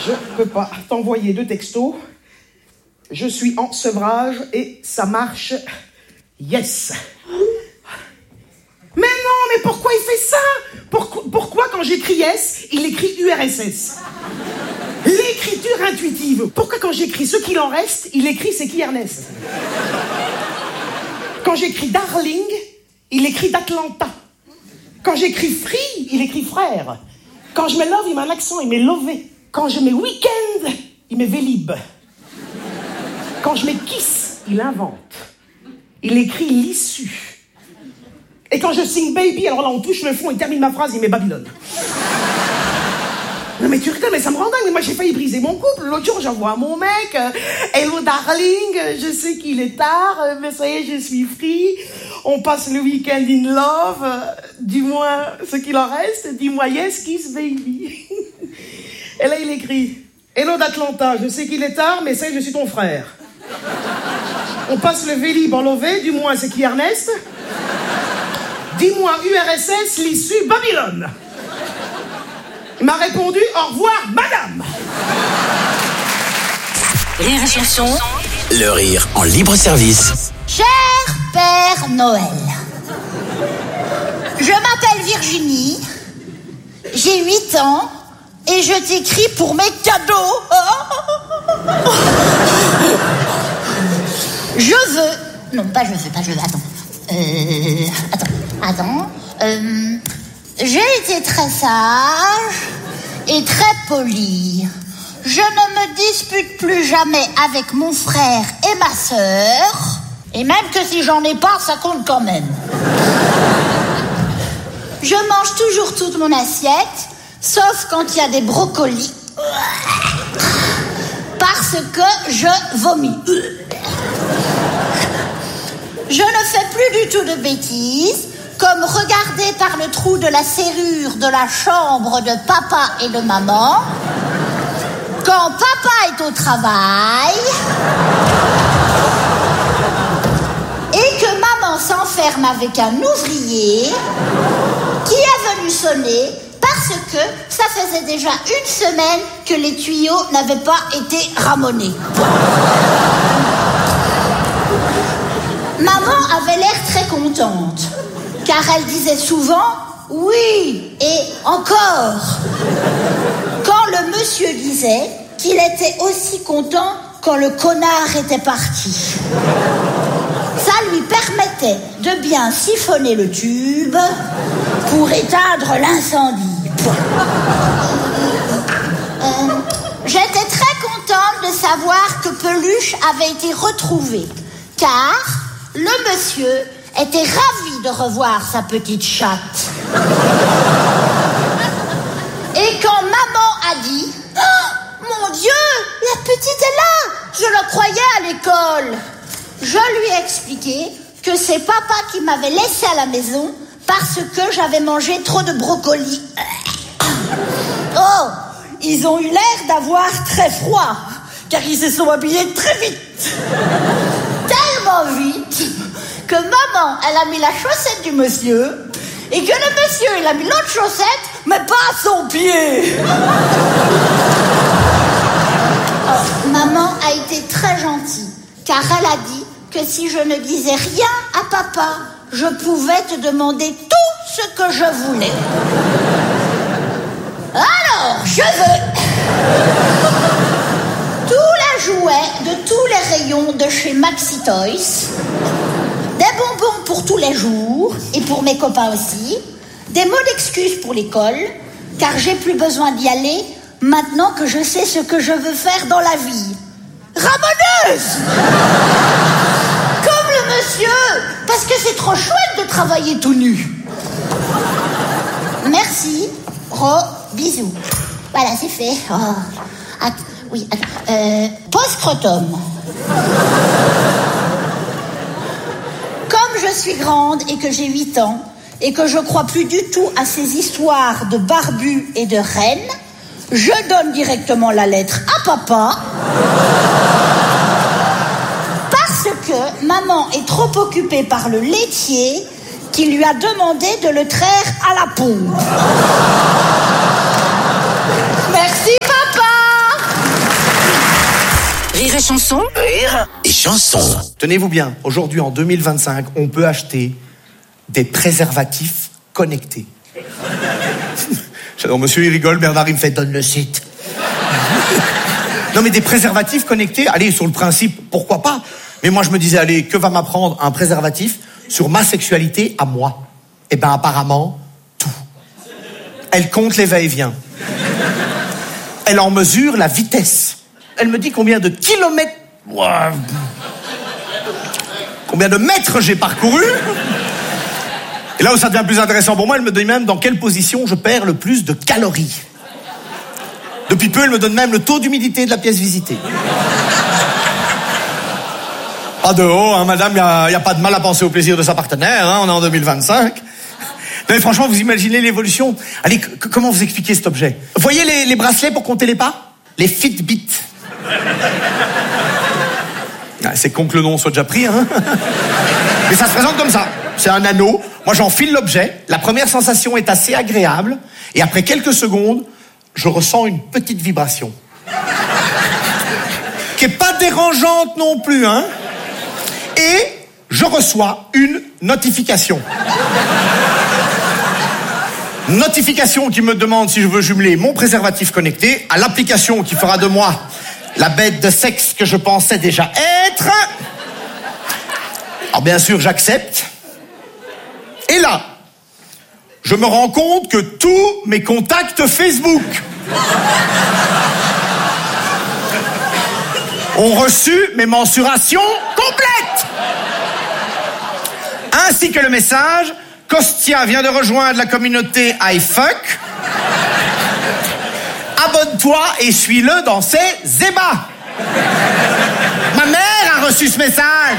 Je peux pas t'envoyer de texto. Je suis en sevrage et ça marche. Yes. Mais non, mais pourquoi il fait ça? Pourquoi quand j'écris yes, il écrit URSS? L'écriture intuitive. Pourquoi quand j'écris ce qu'il en reste, il écrit c'est qui Ernest? Quand j'écris darling, il écrit d'Atlanta. Quand j'écris free, il écrit frère. Quand je mets love, il met un accent, il met lové. Quand je mets week-end, il met vélib. Quand je mets kiss, il invente. Il écrit l'issue. Et quand je sing baby, alors là on touche le fond, il termine ma phrase, il met Babylone. Non mais tu rigoles, mais ça me rend dingue. Mais moi j'ai failli briser mon couple. L'autre jour j'envoie à mon mec hello darling, je sais qu'il est tard, mais ça y est, je suis free. On passe le week-end in love. Dis-moi ce qu'il en reste. Dis-moi yes, kiss baby. Et là il écrit hello d'Atlanta, je sais qu'il est tard, mais ça y est, je suis ton frère. On passe le vélib en lové, du moins c'est qui Ernest? Dis-moi URSS, l'issue Babylone. Il m'a répondu au revoir madame. Rire et chanson. Le rire en libre service. Cher Père Noël, je m'appelle Virginie, j'ai 8 ans et je t'écris pour mes cadeaux. Je veux... Non, pas je veux, attends. J'ai été très sage et très polie. Je ne me dispute plus jamais avec mon frère et ma sœur. Et même que si j'en ai pas, ça compte quand même. Je mange toujours toute mon assiette, sauf quand il y a des brocolis. Parce que je vomis. Je ne fais plus du tout de bêtises, comme regarder par le trou de la serrure de la chambre de papa et de maman, quand papa est au travail, et que maman s'enferme avec un ouvrier qui est venu sonner parce que ça faisait déjà une semaine que les tuyaux n'avaient pas été ramonés. Maman avait l'air très contente, car elle disait souvent « oui » et « encore », quand le monsieur disait qu'il était aussi content quand le connard était parti. Ça lui permettait de bien siphonner le tube pour éteindre l'incendie. J'étais très contente de savoir que Peluche avait été retrouvé, car le monsieur était ravi de revoir sa petite chatte. Et quand maman a dit « oh, mon Dieu, la petite est là, je la croyais à l'école », je lui ai expliqué que c'est papa qui m'avait laissé à la maison parce que j'avais mangé trop de brocolis. Oh, ils ont eu l'air d'avoir très froid, car ils se sont habillés très vite. Tellement vite que maman, elle a mis la chaussette du monsieur et que le monsieur, il a mis l'autre chaussette, mais pas à son pied. Oh, maman a été très gentille, car elle a dit que si je ne disais rien à papa, je pouvais te demander tout ce que je voulais. Alors, je veux tous les jouets de tous les rayons de chez Maxi Toys, des bonbons pour tous les jours et pour mes copains aussi, des mots d'excuse pour l'école, car j'ai plus besoin d'y aller maintenant que je sais ce que je veux faire dans la vie. Ramoneuse! Comme le monsieur, parce que c'est trop chouette de travailler tout nu. Merci, gros bisous. Voilà, c'est fait. Oh. Post-scrotum. Comme je suis grande et que j'ai 8 ans, et que je crois plus du tout à ces histoires de barbus et de reines, je donne directement la lettre à papa. Parce que maman est trop occupée par le laitier qui lui a demandé de le traire à la pompe. Merci papa. Rire et chanson. Rire et chanson. Tenez-vous bien, aujourd'hui en 2025, on peut acheter des préservatifs connectés. J'adore, monsieur il rigole, Bernard il me fait donne le site. Non mais des préservatifs connectés, allez, sur le principe, pourquoi pas? Mais moi je me disais, allez, que va m'apprendre un préservatif sur ma sexualité à moi? Eh ben apparemment, tout. Elle compte les va-et-vient. Elle en mesure la vitesse. Elle me dit combien de kilomètres... Combien de mètres j'ai parcouru. Et là où ça devient plus intéressant pour moi, elle me dit même dans quelle position je perds le plus de calories. Depuis peu, elle me donne même le taux d'humidité de la pièce visitée. Pas de haut, hein, madame, il n'y a pas de mal à penser au plaisir de sa partenaire, hein, on est en 2025. Non, mais franchement, vous imaginez l'évolution. Allez, comment vous expliquez cet objet? Voyez les bracelets pour compter les pas? Les Fitbit. Ah, c'est con que le nom soit déjà pris, hein. Mais ça se présente comme ça. C'est un anneau. Moi, j'enfile l'objet. La première sensation est assez agréable. Et après quelques secondes, je ressens une petite vibration. Qui est pas dérangeante non plus, hein. Et je reçois une notification. Notification qui me demande si je veux jumeler mon préservatif connecté à l'application qui fera de moi la bête de sexe que je pensais déjà être. Alors bien sûr, j'accepte. Et là, je me rends compte que tous mes contacts Facebook ont reçu mes mensurations complètes. Ainsi que le message: Costia vient de rejoindre la communauté iFuck. Abonne-toi et suis-le dans ses ébats. Ma mère a reçu ce message.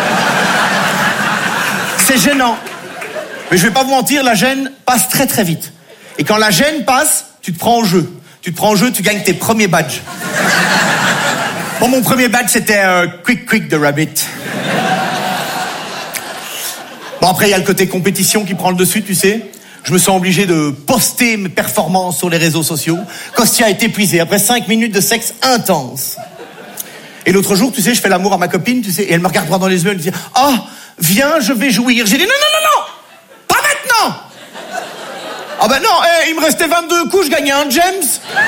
C'est gênant. Mais je vais pas vous mentir, la gêne passe très très vite. Et quand la gêne passe, tu te prends au jeu. Tu gagnes tes premiers badges. Bon, mon premier badge, c'était Quick the Rabbit. Bon, après, il y a le côté compétition qui prend le dessus, tu sais. Je me sens obligé de poster mes performances sur les réseaux sociaux. Costia est épuisé après 5 minutes de sexe intense. Et l'autre jour, tu sais, je fais l'amour à ma copine, tu sais, et elle me regarde droit dans les yeux, elle me dit « Oh, viens, je vais jouir. » J'ai dit « Non, pas maintenant !» Ah ben non, il me restait 22 coups, je gagnais un James.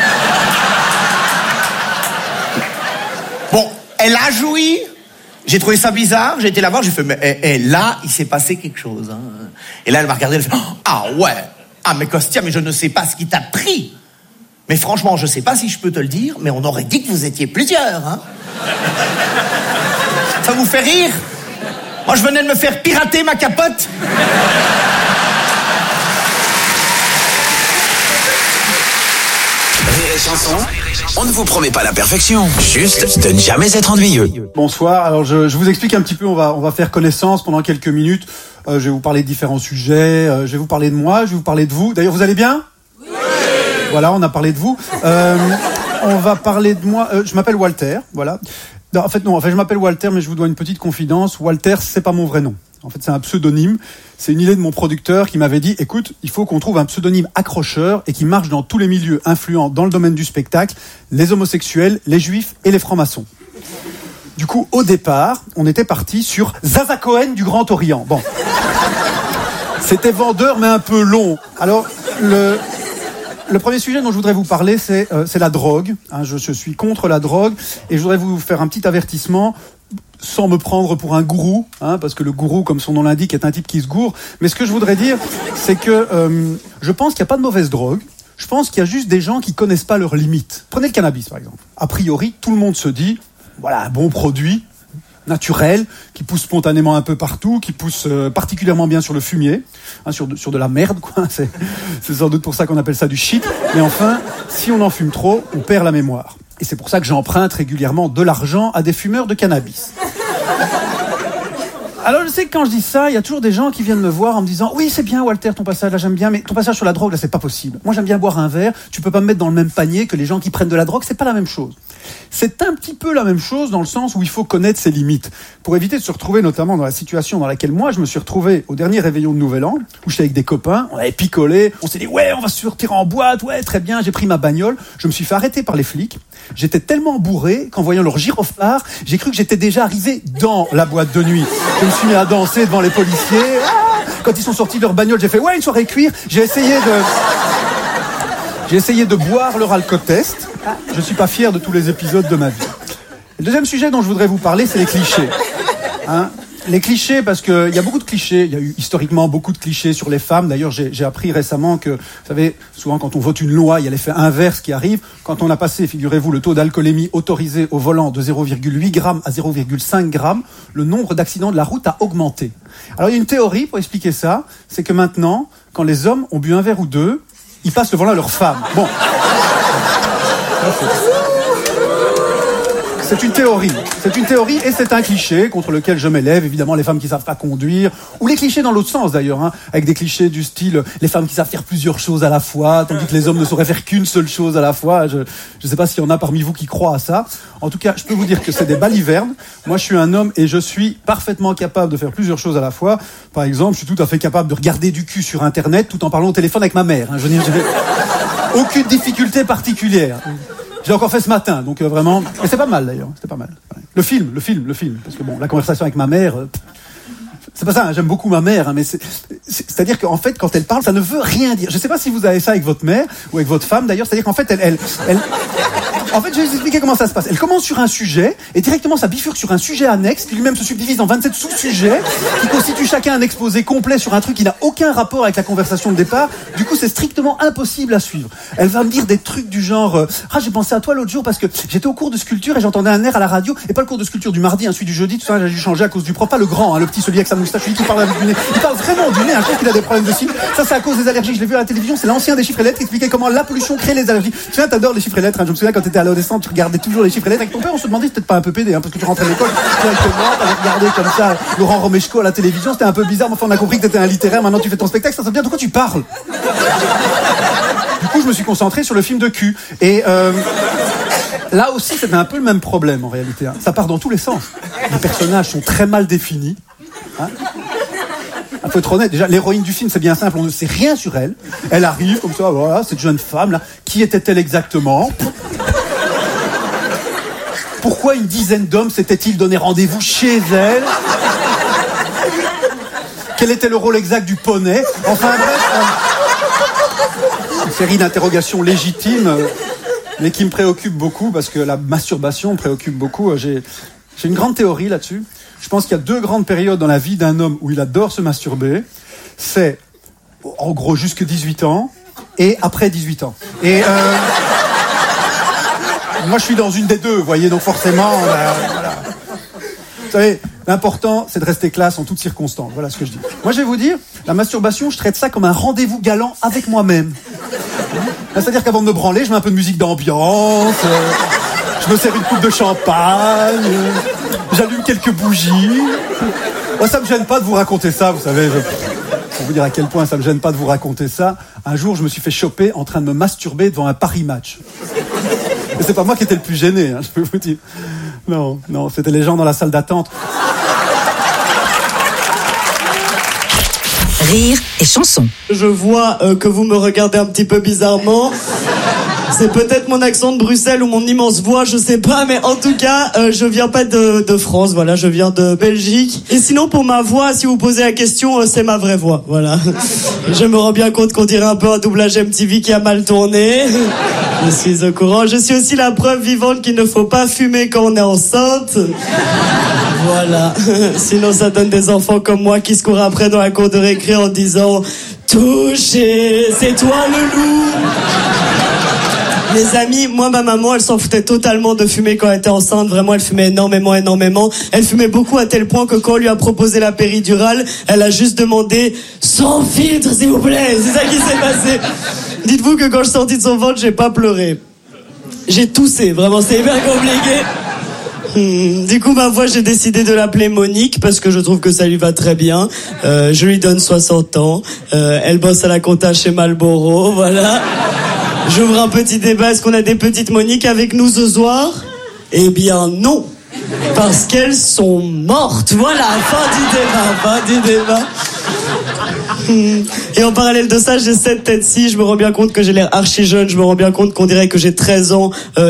Bon, elle a joui. J'ai trouvé ça bizarre, j'ai été la voir, j'ai fait, mais là, il s'est passé quelque chose. Hein. Et là, elle m'a regardé, elle fait, ah ouais, ah mais Costia, mais je ne sais pas ce qui t'a pris. Mais franchement, je sais pas si je peux te le dire, mais on aurait dit que vous étiez plusieurs. Hein. Ça vous fait rire? Moi, je venais de me faire pirater ma capote. Rire et chanson, on ne vous promet pas la perfection, juste de ne jamais être ennuyeux. Bonsoir, alors je vous explique un petit peu, on va faire connaissance pendant quelques minutes. Je vais vous parler de différents sujets, je vais vous parler de moi, je vais vous parler de vous. D'ailleurs, vous allez bien? Oui. Voilà, on a parlé de vous. On va parler de moi, je m'appelle Walter, voilà. En fait, je m'appelle Walter, mais je vous dois une petite confidence. Walter, c'est pas mon vrai nom. En fait, c'est un pseudonyme. C'est une idée de mon producteur qui m'avait dit, écoute, il faut qu'on trouve un pseudonyme accrocheur et qui marche dans tous les milieux influents dans le domaine du spectacle, les homosexuels, les juifs et les francs-maçons. Du coup, au départ, on était parti sur Zaza Cohen du Grand Orient. Bon. C'était vendeur, mais un peu long. Alors, le premier sujet dont je voudrais vous parler, c'est la drogue. Hein, je suis contre la drogue et je voudrais vous faire un petit avertissement sans me prendre pour un gourou, hein, parce que le gourou, comme son nom l'indique, est un type qui se gourre. Mais ce que je voudrais dire, c'est que je pense qu'il n'y a pas de mauvaise drogue. Je pense qu'il y a juste des gens qui connaissent pas leurs limites. Prenez le cannabis, par exemple. A priori, tout le monde se dit, voilà, un bon produit naturel, qui pousse spontanément un peu partout, qui pousse particulièrement bien sur le fumier, hein, sur de la merde, quoi. C'est sans doute pour ça qu'on appelle ça du shit. Mais enfin, si on en fume trop, on perd la mémoire. Et c'est pour ça que j'emprunte régulièrement de l'argent à des fumeurs de cannabis. Alors je sais que quand je dis ça, il y a toujours des gens qui viennent me voir en me disant « Oui, c'est bien Walter, ton passage, là j'aime bien, mais ton passage sur la drogue, là c'est pas possible. Moi j'aime bien boire un verre, tu peux pas me mettre dans le même panier que les gens qui prennent de la drogue, c'est pas la même chose. » C'est un petit peu la même chose dans le sens où il faut connaître ses limites. Pour éviter de se retrouver notamment dans la situation dans laquelle moi je me suis retrouvé au dernier réveillon de Nouvel An, où j'étais avec des copains, on avait picolé, on s'est dit « Ouais, on va se sortir en boîte, ouais, très bien, j'ai pris ma bagnole. » Je me suis fait arrêter par les flics. J'étais tellement bourré qu'en voyant leur gyrophare, j'ai cru que j'étais déjà arrivé dans la boîte de nuit. Je me suis mis à danser devant les policiers. Quand ils sont sortis de leur bagnole, j'ai fait « Ouais, une soirée cuir ». J'ai essayé de boire leur alcotest. Je suis pas fier de tous les épisodes de ma vie. Le deuxième sujet dont je voudrais vous parler, c'est les clichés. Les clichés, parce qu'il y a beaucoup de clichés. Il y a eu historiquement beaucoup de clichés sur les femmes. D'ailleurs, j'ai appris récemment que, vous savez, souvent quand on vote une loi, il y a l'effet inverse qui arrive. Quand on a passé, figurez-vous, le taux d'alcoolémie autorisé au volant de 0,8 grammes à 0,5 grammes, le nombre d'accidents de la route a augmenté. Alors, il y a une théorie pour expliquer ça. C'est que maintenant, quand les hommes ont bu un verre ou deux, ils passent le volant à leur femme. Bon. C'est une théorie et c'est un cliché contre lequel je m'élève. Évidemment, les femmes qui savent pas conduire, ou les clichés dans l'autre sens d'ailleurs, avec des clichés du style les femmes qui savent faire plusieurs choses à la fois, tandis que les hommes ne sauraient faire qu'une seule chose à la fois. Je sais pas s'il y en a parmi vous qui croient à ça. En tout cas, je peux vous dire que c'est des balivernes. Moi, je suis un homme et je suis parfaitement capable de faire plusieurs choses à la fois. Par exemple, je suis tout à fait capable de regarder du cul sur Internet tout en parlant au téléphone avec ma mère. Je veux dire, aucune difficulté particulière. J'ai encore fait ce matin, donc vraiment... Et c'est pas mal d'ailleurs, c'était pas mal. Le film. Parce que bon, la conversation avec ma mère... C'est pas ça, j'aime beaucoup ma mère, mais c'est-à-dire qu'en fait, quand elle parle, ça ne veut rien dire. Je sais pas si vous avez ça avec votre mère, ou avec votre femme d'ailleurs, c'est-à-dire qu'en fait, en fait, je vais vous expliquer comment ça se passe. Elle commence sur un sujet, et directement ça bifurque sur un sujet annexe, qui lui-même se subdivise en 27 sous-sujets, qui constituent chacun un exposé complet sur un truc qui n'a aucun rapport avec la conversation de départ. Du coup, c'est strictement impossible à suivre. Elle va me dire des trucs du genre j'ai pensé à toi l'autre jour parce que j'étais au cours de sculpture et j'entendais un air à la radio, et pas le cours de sculpture du mardi, celui du jeudi, tout ça, j'ai dû changer à cause du prof, pas le grand, le petit, celui avec sa moustache, celui qui parle avec du nez. Il parle vraiment du nez, je pense qu'il a des problèmes de cible. Ça, c'est à cause des allergies. Je l'ai vu à la télévision, c'est l'ancien des chiffres et lettres qui expliquait comment la pollution crée les allergies. Tu sais, t'adores les chiffres et lettres, Je me souviens quand t'étais à l'adolescence, tu regardais toujours les chiffres et lettres avec ton père, on se demandait si peut-être pas un peu pédé, parce que tu rentrais à l'école, t'avais regardé comme ça Laurent Romeshko à la télévision, c'était un peu bizarre, mais enfin on a compris que t'étais un littéraire, maintenant tu fais ton spectacle, ça serait bien, de quoi tu parles? Du coup, je me suis concentré sur le film de cul. Et là aussi, c'était un peu le même problème en réalité. Ça part dans tous les sens. Les personnages sont très mal définis. Il faut être honnête, déjà, l'héroïne du film, c'est bien simple, on ne sait rien sur elle. Elle arrive comme ça, voilà, cette jeune femme-là. Qui était-elle exactement? Pourquoi une dizaine d'hommes s'étaient-ils donné rendez-vous chez elle? Quel était le rôle exact du poney? Enfin bref, une série d'interrogations légitimes, mais qui me préoccupe beaucoup, parce que la masturbation me préoccupe beaucoup. J'ai une grande théorie là-dessus. Je pense qu'il y a 2 grandes périodes dans la vie d'un homme où il adore se masturber. C'est, en gros, jusque 18 ans et après 18 ans. Et moi, je suis dans une des deux, vous voyez, donc forcément, voilà. Vous savez, l'important, c'est de rester classe en toutes circonstances. Voilà ce que je dis. Moi, je vais vous dire, la masturbation, je traite ça comme un rendez-vous galant avec moi-même. C'est-à-dire qu'avant de me branler, je mets un peu de musique d'ambiance, je me sers une coupe de champagne, j'allume quelques bougies. Moi, ça me gêne pas de vous raconter ça, vous savez. Pour vous dire à quel point ça me gêne pas de vous raconter ça, un jour, je me suis fait choper en train de me masturber devant un Paris Match. Et c'est pas moi qui étais le plus gêné, je peux vous dire. Non, c'était les gens dans la salle d'attente. Rire et chanson. Je vois que vous me regardez un petit peu bizarrement. C'est peut-être mon accent de Bruxelles ou mon immense voix, je sais pas, mais en tout cas, je viens pas de France, voilà, je viens de Belgique. Et sinon, pour ma voix, si vous posez la question, c'est ma vraie voix, voilà. Je me rends bien compte qu'on dirait un peu un doublage MTV qui a mal tourné. Je suis au courant. Je suis aussi la preuve vivante qu'il ne faut pas fumer quand on est enceinte. Voilà. Sinon, ça donne des enfants comme moi qui se courent après dans la cour de récré en disant « Touché, c'est toi le loup !» Les amis, moi, ma maman, elle s'en foutait totalement de fumer quand elle était enceinte. Vraiment, elle fumait énormément. Elle fumait beaucoup à tel point que quand on lui a proposé la péridurale, elle a juste demandé « Sans filtre, s'il vous plaît !» C'est ça qui s'est passé. Dites-vous que quand je suis sorti de son ventre, j'ai pas pleuré. J'ai toussé, vraiment, c'est hyper compliqué. Du coup, ma voix, j'ai décidé de l'appeler Monique parce que je trouve que ça lui va très bien. Je lui donne 60 ans. Elle bosse à la compta chez Marlboro, voilà. J'ouvre un petit débat. Est-ce qu'on a des petites Moniques avec nous ce soir? Eh bien, non. Parce qu'elles sont mortes. Voilà, fin du débat. Et en parallèle de ça, j'ai cette tête-ci. Je me rends bien compte que j'ai l'air archi jeune. Je me rends bien compte qu'on dirait que j'ai 13 ans.